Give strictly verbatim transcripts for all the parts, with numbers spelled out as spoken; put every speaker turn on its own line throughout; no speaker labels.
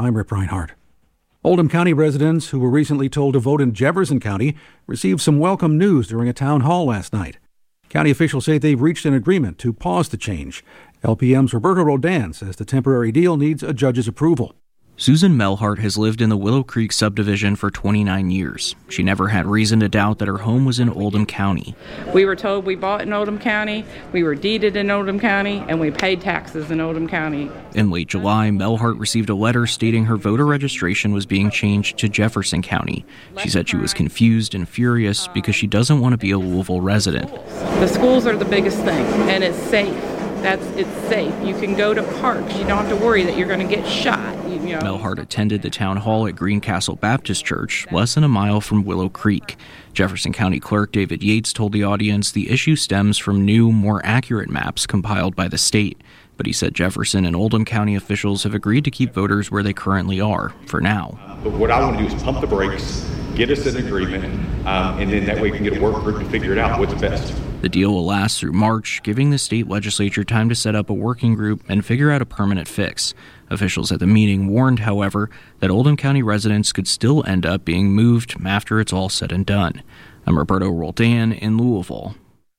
I'm Rip Reinhardt. Oldham County residents who were recently told to vote in Jefferson County received some welcome news during a town hall last night. County officials say they've reached an agreement to pause the change. L P M's Roberto Roldan says the temporary deal needs a judge's approval.
Susan Melhart has lived in the Willow Creek subdivision for twenty-nine years. She never had reason to doubt that her home was in Oldham County.
We were told we bought in Oldham County, we were deeded in Oldham County, and we paid taxes in Oldham County.
In late July, Melhart received a letter stating her voter registration was being changed to Jefferson County. She said she was confused and furious because she doesn't want to be a Louisville resident.
The schools are the biggest thing, and it's safe. That's it's safe. You can go to parks. You don't have to worry that you're going to get shot. You, you know.
Melhart attended the town hall at Greencastle Baptist Church, less than a mile from Willow Creek. Jefferson County Clerk David Yates told the audience the issue stems from new, more accurate maps compiled by the state. But he said Jefferson and Oldham County officials have agreed to keep voters where they currently are, for now.
But what I want to do is pump the brakes, get us an agreement, um, and then that way we can get a work group to figure it out what's best.
The deal will last through March, giving the state legislature time to set up a working group and figure out a permanent fix. Officials at the meeting warned, however, that Oldham County residents could still end up being moved after it's all said and done. I'm Roberto Roldan in Louisville.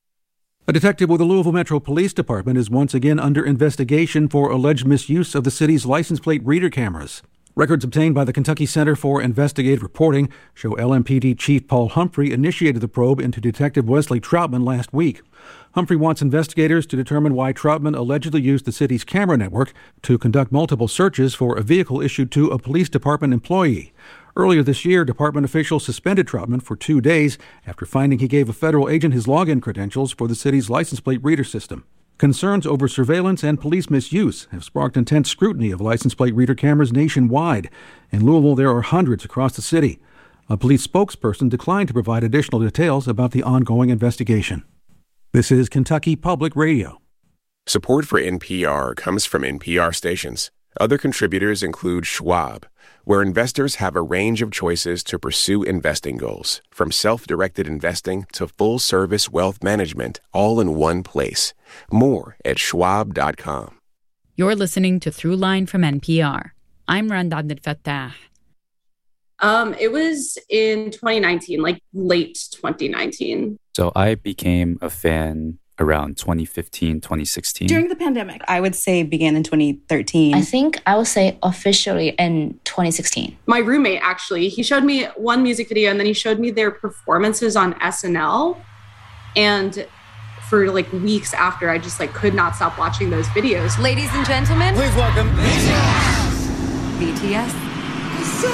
A detective with the Louisville Metro Police Department is once again under investigation for alleged misuse of the city's license plate reader cameras. Records obtained by the Kentucky Center for Investigative Reporting show L M P D Chief Paul Humphrey initiated the probe into Detective Wesley Troutman last week. Humphrey wants investigators to determine why Troutman allegedly used the city's camera network to conduct multiple searches for a vehicle issued to a police department employee. Earlier this year, department officials suspended Troutman for two days after finding he gave a federal agent his login credentials for the city's license plate reader system. Concerns over surveillance and police misuse have sparked intense scrutiny of license plate reader cameras nationwide. In Louisville, there are hundreds across the city. A police spokesperson declined to provide additional details about the ongoing investigation. This is Kentucky Public Radio.
Support for N P R comes from N P R stations. Other contributors include Schwab, where investors have a range of choices to pursue investing goals, from self-directed investing to full-service wealth management, all in one place. More at schwab dot com.
You're listening to Throughline from N P R. I'm Randa Abdel Fattah.
Um, it was in twenty nineteen, like late twenty nineteen.
So I became a fan around twenty fifteen, twenty sixteen.
During the pandemic, I would say began in twenty thirteen.
I think I would say officially in twenty sixteen.
My roommate, actually, he showed me one music video and then he showed me their performances on S N L. And for like weeks after, I just like could not stop watching those videos.
Ladies and gentlemen,
please welcome
B T S.